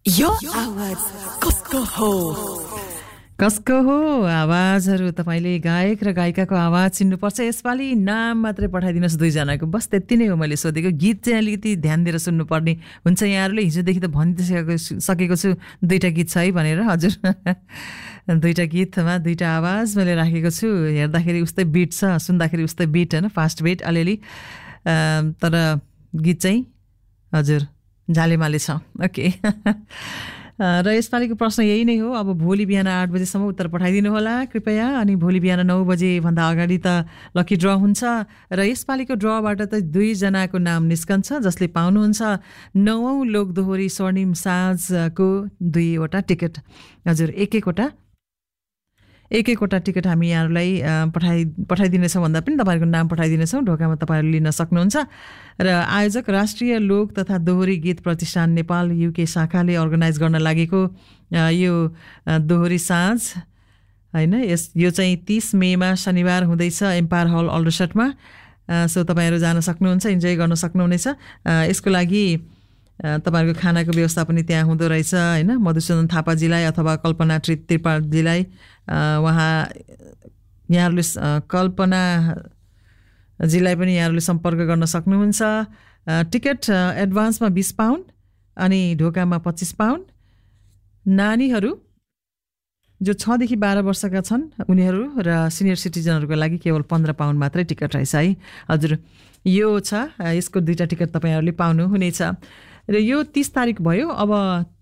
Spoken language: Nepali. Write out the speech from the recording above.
यो आवाज कसको हो? कसको हो? आवाजहरू तपाईँले गायक र गायिकाको आवाज चिन्नुपर्छ। यसपालि नाम मात्रै पठाइदिनुहोस् दुईजनाको, बस त्यति नै हो मैले सोधेको। गीत चाहिँ अलिकति ध्यान दिएर सुन्नुपर्ने हुन्छ। यहाँहरूले हिजोदेखि त भनिसकेको छु दुईवटा गीत छ है भनेर। हजुर दुईवटा गीतमा दुईवटा आवाज मैले राखेको छु। हेर्दाखेरि उस्तै बिट छ, सुन्दाखेरि उस्तै बिट होइन, फास्ट बिट अलिअलि, तर गीत चाहिँ हजुर झालेमाले छ। ओके र यसपालिको प्रश्न यही नै हो। अब भोलि बिहान 8 बजेसम्म उत्तर पठाइदिनु होला कृपया। अनि भोलि बिहान 9 बजेभन्दा अगाडि त लकी ड्र हुन्छ र यसपालिको ड्रबाट त दुईजनाको नाम निस्कन्छ जसले पाउनुहुन्छ 9औं लोकदोहोरी स्वर्णिम साँझको 2वटा टिकट। हजुर एक एकवटा टिकट हामी यहाँहरूलाई पठाइदिनेछौँ भन्दा पनि तपाईँहरूको नाम पठाइदिनेछौँ। ढोकामा तपाईँहरू लिन सक्नुहुन्छ। र आयोजक राष्ट्रिय लोक तथा दोहोरी गीत प्रतिष्ठान नेपाल युके शाखाले अर्गनाइज गर्न लागेको यो दोहोरी साँझ होइन, यो चाहिँ 30 मेमा शनिबार हुँदैछ एम्पायर हल अल्डरसटमा। सो तपाईँहरू जान सक्नुहुन्छ, इन्जोय गर्न सक्नुहुनेछ। यसको लागि तपाईँहरूको खानाको व्यवस्था पनि त्यहाँ हुँदो रहेछ होइन। मधुसूदन थापाजीलाई अथवा कल्पना त्रिपाठीजीलाई यहाँहरूले कल्पनाजीलाई पनि यहाँहरूले सम्पर्क गर्न सक्नुहुन्छ। टिकट एडभान्समा 20 पाउन्ड अनि ढोकामा 25 पाउन्ड। नानीहरू जो 6 देखि 12 वर्षका छन् उनीहरू र सिनियर सिटिजनहरूको लागि केवल 15 पाउन्ड मात्रै टिकट रहेछ है। हजुर यो छ, यसको 2टा टिकट तपाईँहरूले पाउनुहुनेछ। र यो 30 तारिक भयो। अब